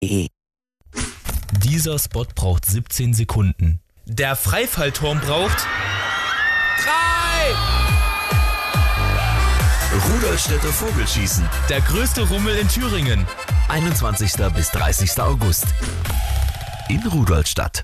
Dieser Spot braucht 17 Sekunden. Der Freifallturm braucht 3! Rudolstädter Vogelschießen. Der größte Rummel in Thüringen. 21. bis 30. August. In Rudolstadt.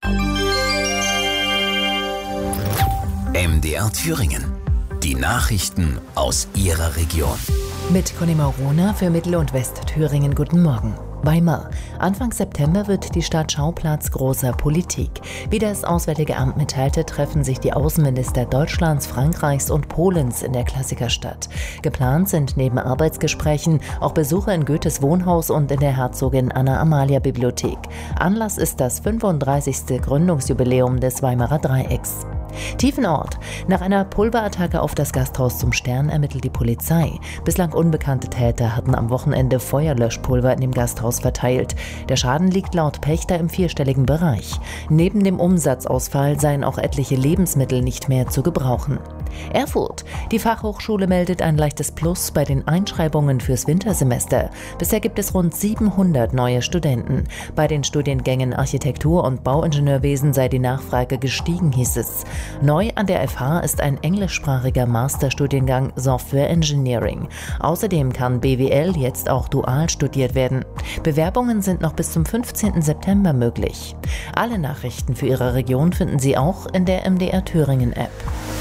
MDR Thüringen. Die Nachrichten aus Ihrer Region. Mit Conny Maurona für Mittel- und Westthüringen. Guten Morgen. Weimar. Anfang September wird die Stadt Schauplatz großer Politik. Wie das Auswärtige Amt mitteilte, treffen sich die Außenminister Deutschlands, Frankreichs und Polens in der Klassikerstadt. Geplant sind neben Arbeitsgesprächen auch Besuche in Goethes Wohnhaus und in der Herzogin Anna-Amalia-Bibliothek. Anlass ist das 35. Gründungsjubiläum des Weimarer Dreiecks. Tiefenort. Nach einer Pulverattacke auf das Gasthaus zum Stern ermittelt die Polizei. Bislang unbekannte Täter hatten am Wochenende Feuerlöschpulver in dem Gasthaus verteilt. Der Schaden liegt laut Pächter im vierstelligen Bereich. Neben dem Umsatzausfall seien auch etliche Lebensmittel nicht mehr zu gebrauchen. Erfurt. Die Fachhochschule meldet ein leichtes Plus bei den Einschreibungen fürs Wintersemester. Bisher gibt es rund 700 neue Studenten. Bei den Studiengängen Architektur und Bauingenieurwesen sei die Nachfrage gestiegen, hieß es. Neu an der FH ist ein englischsprachiger Masterstudiengang Software Engineering. Außerdem kann BWL jetzt auch dual studiert werden. Bewerbungen sind noch bis zum 15. September möglich. Alle Nachrichten für Ihre Region finden Sie auch in der MDR Thüringen App.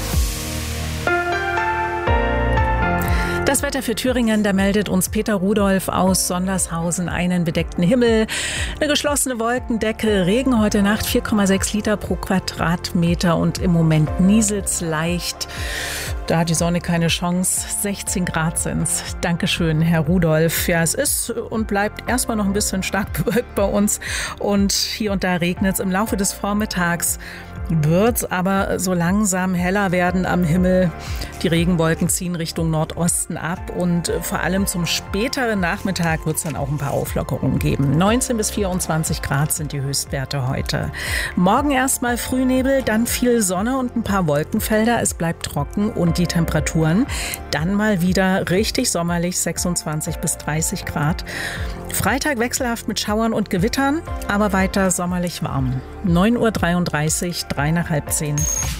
Das Wetter für Thüringen, da meldet uns Peter Rudolph aus Sondershausen einen bedeckten Himmel, eine geschlossene Wolkendecke, Regen heute Nacht 4,6 Liter pro Quadratmeter und im Moment nieselt's leicht. Da hat die Sonne keine Chance. 16 Grad sind's. Dankeschön, Herr Rudolph. Ja, es ist und bleibt erstmal noch ein bisschen stark bewölkt bei uns und hier und da regnet's. Im Laufe des Vormittags wird's aber so langsam heller werden am Himmel. Die Regenwolken ziehen Richtung Nordosten ab und vor allem zum späteren Nachmittag wird's dann auch ein paar Auflockerungen geben. 19 bis 24 Grad sind die Höchstwerte heute. Morgen erstmal Frühnebel, dann viel Sonne und ein paar Wolkenfelder. Es bleibt trocken und die Temperaturen dann mal wieder richtig sommerlich, 26 bis 30 Grad. Freitag wechselhaft mit Schauern und Gewittern, aber weiter sommerlich warm. 9:33 Uhr, 3 nach halb 10.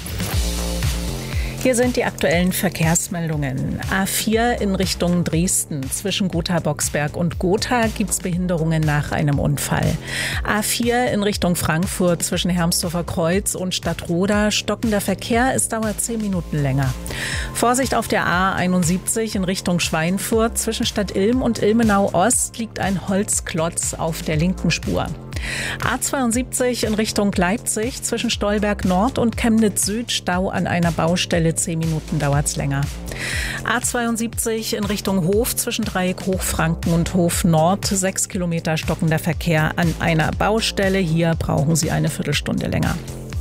Hier sind die aktuellen Verkehrsmeldungen. A4 in Richtung Dresden. Zwischen Gotha-Boxberg und Gotha gibt es Behinderungen nach einem Unfall. A4 in Richtung Frankfurt zwischen Hermsdorfer Kreuz und Stadtroda. Stockender Verkehr, es dauert 10 Minuten länger. Vorsicht auf der A71 in Richtung Schweinfurt. Zwischen Stadt Ilm und Ilmenau Ost liegt ein Holzklotz auf der linken Spur. A72 in Richtung Leipzig zwischen Stolberg Nord und Chemnitz Süd, Stau an einer Baustelle, 10 Minuten dauert's länger. A72 in Richtung Hof zwischen Dreieck Hochfranken und Hof Nord, 6 Kilometer stockender Verkehr an einer Baustelle, hier brauchen Sie eine Viertelstunde länger.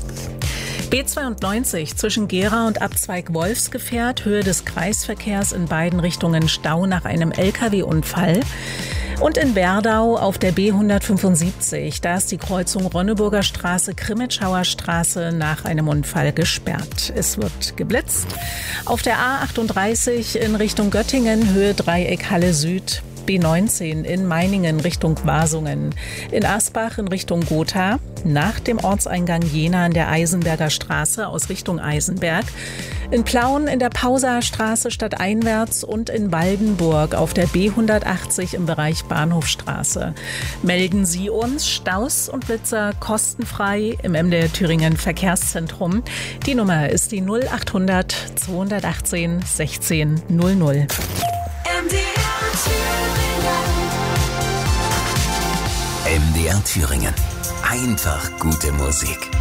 B92 zwischen Gera und Abzweig Wolfsgefährt, Höhe des Kreisverkehrs in beiden Richtungen Stau nach einem LKW-Unfall. Und in Werdau auf der B175, da ist die Kreuzung Ronneburger Straße, Krimitschauer Straße nach einem Unfall gesperrt. Es wird geblitzt. Auf der A38 in Richtung Göttingen, Höhe Dreieck Halle Süd. B19 in Meiningen Richtung Wasungen, in Asbach in Richtung Gotha, nach dem Ortseingang Jena an der Eisenberger Straße aus Richtung Eisenberg, in Plauen in der Pauser Straße stadteinwärts und in Waldenburg auf der B180 im Bereich Bahnhofstraße. Melden Sie uns Staus und Blitzer kostenfrei im MDR Thüringen Verkehrszentrum. Die Nummer ist die 0800 218 16 00. MDR Thüringen. Einfach gute Musik.